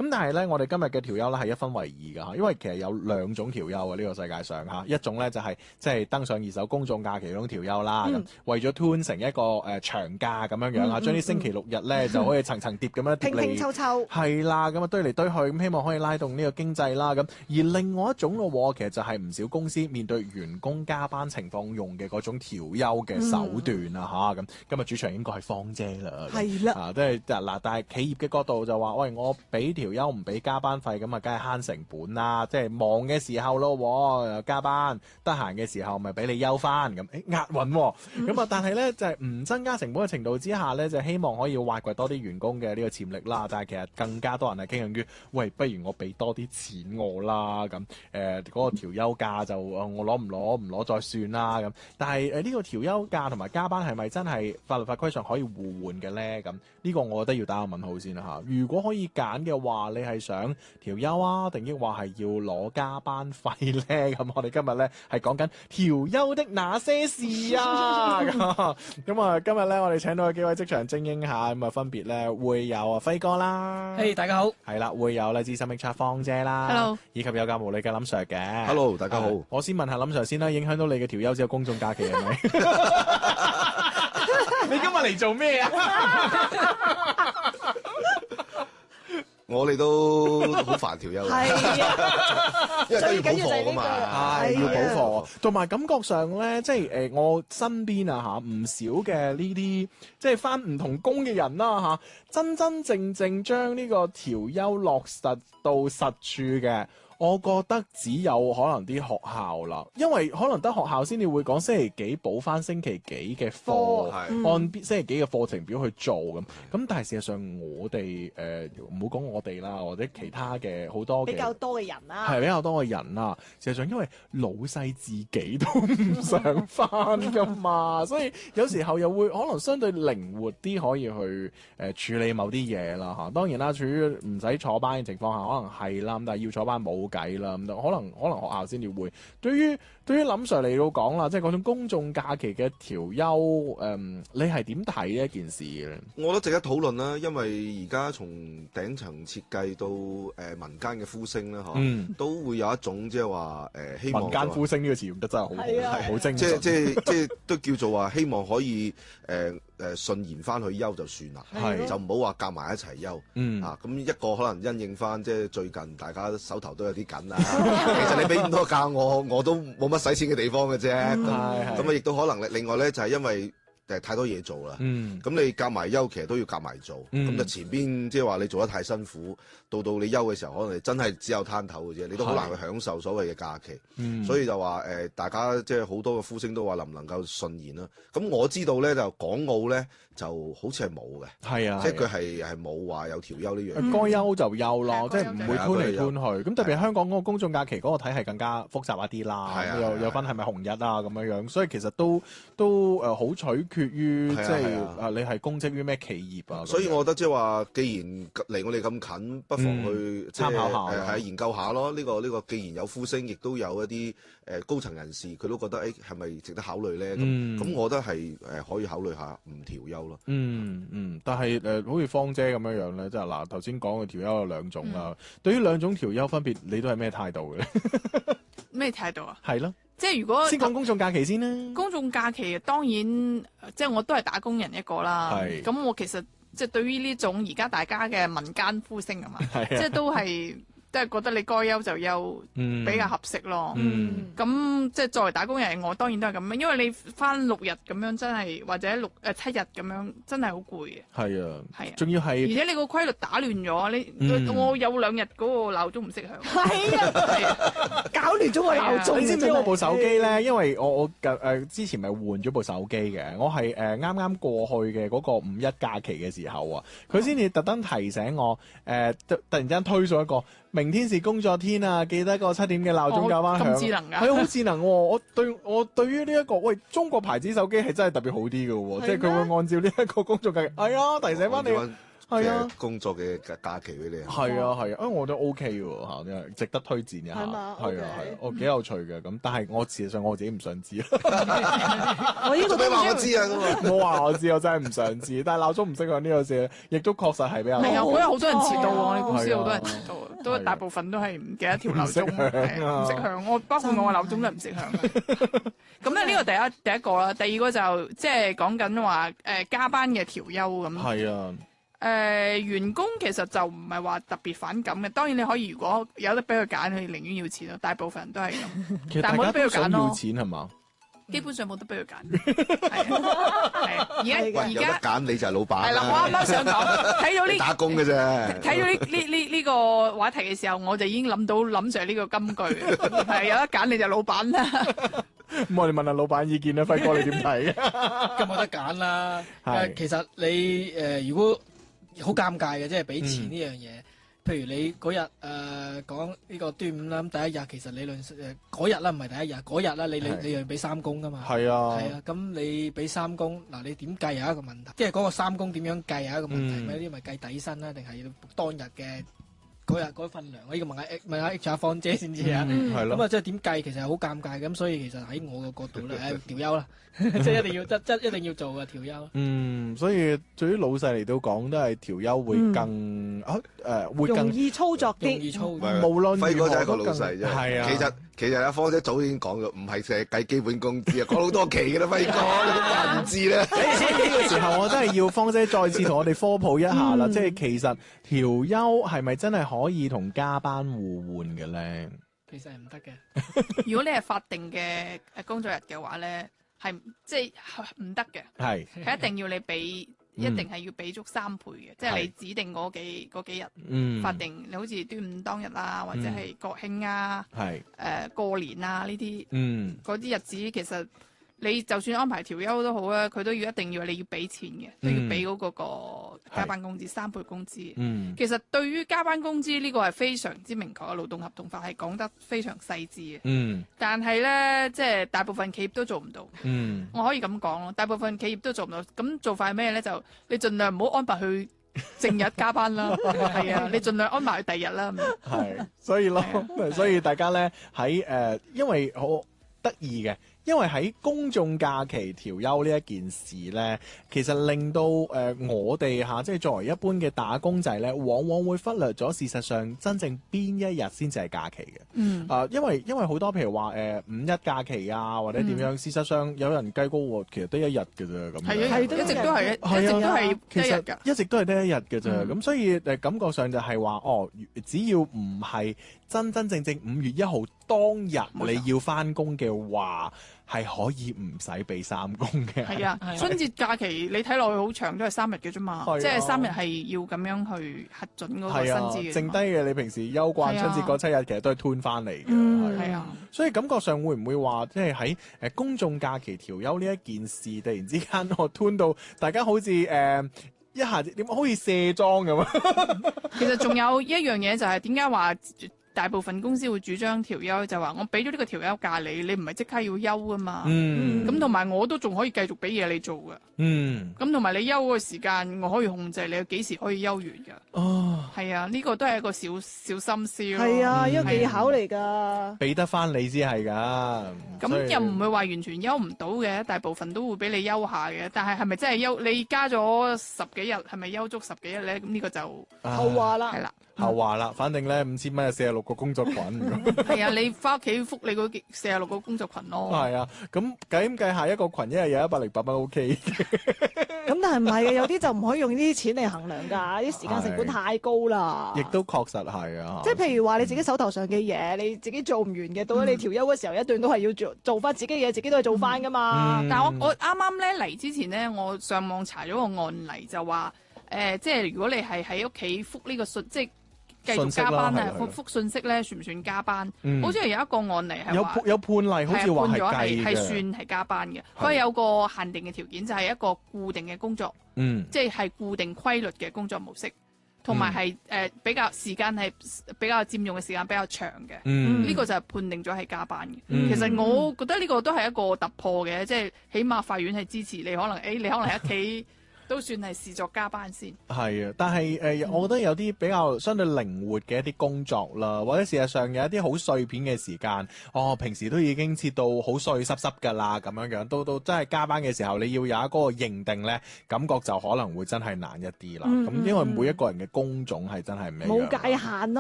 咁但係咧，我哋今日嘅調休咧係一分為二噶，因為其實有兩種調休啊，呢個世界上吓，一種咧就係即係登上二手公眾假期嗰種調休啦，咁為咗 turn 成一個長假咁樣樣啊，將啲星期六日咧就可以層層疊咁樣疊嚟， 拼拼湊湊係啦，咁啊堆嚟堆去，咁希望可以拉動呢個經濟啦。咁而另外一種咯，其實就係唔少公司面對員工加班情況用嘅嗰種調休嘅手段啊吓，咁今日主場應該係芳姐啦， 係啦， 啊，即係嗱，但係企業嘅角度就話，喂，我俾調休唔俾加班費，咁啊，梗係慳成本啦。即係忙嘅時候咯，加班；得閒嘅時候咪俾你休翻，咁押韻喎。咁啊，但係咧就係唔增加成本嘅程度之下咧，就希望可以挖掘多啲員工嘅呢個潛力啦。但係其實更加多人係傾向於，喂，不如我俾多啲錢我啦，咁嗰個調休假就我攞唔攞再算啦咁。但係呢個調休假同埋加班係咪真係法律法規上可以互換嘅咧？咁呢個我覺得要打個問號先啦嚇。如果可以揀嘅話，你係想調休啊，定抑或係要攞加班費咧？咁我哋今日咧係講緊調休的那些事啊！咁啊，今日咧我哋請到嘅幾位職場精英嚇，咁啊分別咧會有輝哥啦， 大家好， 係啦，會有咧資深 HR 芳姐啦 Hello 以及有教無理嘅林 Sir 嘅 Hello， 大家好。 我先問下林 Sir 先啦，影響到你嘅調休只有公眾假期係咪？你今日嚟做咩啊？ 我哋都好煩調休， 係啊， 因為都要補最緊要就係呢課噶嘛， 係要補係課，同埋感覺上咧，即係我身邊啊嚇唔少嘅呢啲即係返唔同工嘅人啦嚇，真真正正將呢個調休落實到實處嘅。我覺得只有可能啲學校啦，因為可能得學校先至會講星期幾補翻星期幾嘅課，按星期幾嘅課程表去做咁。咁但係事實上我哋唔好講我哋啦，或者其他嘅好多嘅比較多嘅人啦， 係比較多嘅人啦。事實上因為老細自己都唔想翻噶嘛，所以有時候又會可能相對靈活啲，可以去處理某啲嘢啦嚇。當然啦，處於唔使坐班嘅情況下，可能係啦，但係要坐班冇計啦，咁可能學校先至會。對於林 Sir 嚟到講啦，即係嗰種公眾假期嘅調休，你係點睇呢一件事嘅？ 我覺得值得討論啦，因為而家從頂層設計到民間嘅呼聲啦，都會有一種即係話希望民間呼聲呢個詞用得真係好好，係好精準。 即係都叫做話希望可以順延翻去休就算啦，就唔好話夾埋一齊休。咁一個可能因應翻即係最近大家手頭都有啲緊啦。其實你俾咁多假我都冇乜使錢嘅地方嘅啫。咁啊亦都可能另外咧就係因為太多嘢做啦，咁你夾埋休其實都要夾埋做，咁就前邊即係話你做得太辛苦，到你休嘅時候，可能你真係只有攤頭嘅啫，你都好難去享受所謂嘅假期，所以就話大家即係好多嘅呼聲都話能唔能夠順延啦。咁我知道咧就港澳咧就好似係冇嘅， 係啊， 即係佢係冇話有調休呢樣嘢， 該休就休咯，即係唔會搬嚟搬去。咁特別香港嗰個公眾假期嗰個體系更加複雜一啲啦，有分係咪紅日啊咁樣，所以其實都好取決於即係你係公職於咩企業啊。 所以我覺得即係話，既然離我哋咁近，不妨去參考下， 研究下咯。呢個既然有呼聲，亦都有一啲高層人士，佢都覺得係咪值得考慮咧？咁我覺得係可以考慮下唔調休咯。 但係好似芳姐咁樣咧，即係嗱頭先講嘅調休有兩種啦。對於兩種調休分別，你都係咩態度嘅？ 咩態度啊？ 係咯。 即係如果先講公眾假期先啦。 公眾假期當然，即係我都係打工人一個啦。咁我其實即係對於呢種而家大家嘅民間呼聲啊嘛，即係都係覺得你該休就休，比較合適咯。咁即係作為打工人，我當然都係咁樣，因為你翻6日咁樣真係，或者7日咁樣真係好攰嘅。 係啊，仲要係， 而且你個規律打亂咗，我有2日嗰個鬧鐘唔識響。 係啊，搞亂咗個鬧鐘。 你知唔知我部手機咧？因為我之前咪換咗部手機嘅，我係啱啱過去嘅嗰個5一假期嘅時候啊，佢先至特登提醒我，突然間推咗一個。明天是工作天啊！記得個7點嘅鬧鐘校翻響， 咁智能㗎， 係好智能喎！我對於呢一個中國牌子手機係真係特別好啲嘅喎，即係佢會按照呢一個工作計，係啊，提醒翻你。 工作嘅假期俾你。 係啊，我覺得 OK 喎嚇，真係值得推薦一下。係啊，我幾有趣嘅咁，但係我事實上我自己唔想知。 我呢個俾話我知啊咁啊！ 冇話我知，我真係唔想知。但係鬧鐘唔識響呢個事，亦都確實係比較。 係啊，嗰日好多人遲到喎，我哋公司好多人遲到，都大部分都係唔記得調鬧鐘，唔識響。我包括我鬧鐘都係唔識響。咁咧呢個第一個啦，第二個就即係講緊話加班嘅調休咁。 係啊。 員工其實就唔係話特別反感嘅，當然你可以如果有得俾佢揀，佢寧願要錢咯。大部分人都係咁，但係冇得俾佢揀咯。 要錢係嘛？ 基本上冇得俾佢揀。係啊，而家有得揀你就係老闆。 係啦，我啱啱想講，睇到呢打工嘅啫。 睇到呢個話題嘅時候，我就已經諗到林 Sir 呢個金句，係有得揀你就老闆啦。 咁我哋問下老闆意見啦，輝哥你點睇？ 咁冇得揀啦。其實你如果好尷尬嘅，即係俾錢呢樣嘢。譬如你嗰日講呢個端午啦，咁第一日其實理論嗰日啦，唔係第一日，嗰日啦，你要俾3工噶嘛。係啊。係啊，咁你俾3工，嗱你點計有一個問題，即係嗰個3工點樣計有一個問題，呢啲咪計底薪啦，定係當日嘅嗰日嗰份糧？我呢個問下 HR 芳姐先知啊。係咯。咁啊，即係點計其實係好尷尬咁，所以其實喺我嘅角度咧，調休啦，即係一定要做嘅調休。 所以對於老細嚟到講，都係調休會更會更容易操作啲。 容易操。 無論輝哥就係一個老細啫。 係啊。 其實阿芳姐早已經講咗，唔係淨係計基本工資啊，講好多期嘅啦，輝哥你都話唔知咧。 呢個時候我真係要芳姐再次同我哋科普一下啦，即係其實調休係咪真係可以同加班互換嘅咧？ 其實係唔得嘅。 如果你係法定嘅工作日嘅話咧，係即係唔得嘅。係一定要你俾，一定係要俾足3倍嘅，即係你指定嗰幾日。法定你好似端午當日啊，或者係國慶啊，過年啊呢啲，嗰啲日子其實你就算安排調休都好啦，佢都一定要你要俾錢嘅，都要俾嗰個加班工資3倍工資。其實對於加班工資呢個係非常之明確嘅，勞動合同法係講得非常細緻嘅。但係咧，即係大部分企業都做唔到。我可以咁講咯，大部分企業都做唔到。咁做法係咩咧？就你盡量唔好安排去正日加班啦。係啊，你盡量安排去第二日啦。 係，所以咯，所以大家咧喺因為好得意嘅。因為喺公眾假期調休呢一件事呢，其實令到我哋即係作為一般嘅打工仔呢，往往會忽略咗事實上真正邊一日先至係假期嘅。因為好多譬如話5一假期啊，或者點樣，事實上有人計過其實得一日嘅啫。咁係一直都係一直都係其實一直都係得一日嘅啫。咁所以感覺上就係話只要唔係真正5月1號當日你要翻工嘅話，係可以唔使俾3工嘅。係啊， 春節假期你睇落去好長，都係3日嘅啫嘛。即係3日係要咁樣去核准嗰個薪資嘅。剩低嘅你平時休慣春節嗰7日，其實都係吞翻嚟嘅。係啊，所以感覺上會唔會話，即係喺公眾假期調休呢一件事，突然之間我吞到大家好似一下子點好似卸妝咁啊？ 其實仲有一樣嘢就係點解話大部分公司會主張調休，就話我俾咗呢個調休假你唔係即刻要休噶嘛。咁同埋我都仲可以繼續俾嘢你做噶。咁同埋你休嗰個時間，我可以控制你幾時可以休完噶。係啊，呢個都係一個小心思咯。係啊，一個技巧嚟㗎。 俾得翻你先係㗎。 咁又唔會話完全休唔到嘅，大部分都會俾你休下嘅。但係咪真係休？你加咗10幾日，係咪休足10幾日咧？咁呢個就後話啦。 係啦。 後話啦，反正咧5000蚊係46個工作群。 係啊，你翻屋企覆你嗰46個工作群咯。 係啊，咁計下一個群一日有108蚊 OK。 咁但係唔係嘅，有啲就唔可以用呢啲錢嚟衡量㗎，啲時間成本太高啦。 亦都確實係啊。 即係譬如話你自己手頭上嘅嘢，你自己做唔完嘅，到咗你調休嘅時候，一段都係要做翻自己嘅嘢，自己都係做翻㗎嘛。 但係我啱啱咧嚟之前咧，我上網查咗個案例，就話即係如果你係喺屋企覆呢個信，即係繼續加班啊，覆信息咧，算唔算加班？好似有一個案例係話有判例，好似話係計嘅，係算係加班嘅。不過有個限定嘅條件，就係一個固定嘅工作，即係固定規律嘅工作模式，同埋係比較時間係比較佔用嘅時間比較長嘅。呢個就係判定咗係加班嘅。其實我覺得呢個都係一個突破嘅，即係起碼法院係支持你，可能你可能喺屋企都算係視作加班先。 係啊，但係我覺得有啲比較相對靈活嘅一啲工作啦，或者事實上有一啲好碎片嘅時間，平時都已經切到好碎濕濕㗎啦，咁樣樣到真係加班嘅時候，你要有一個認定咧，感覺就可能會真係難一啲啦。咁因為每一個人嘅工種係真係唔一樣。 冇界限咯。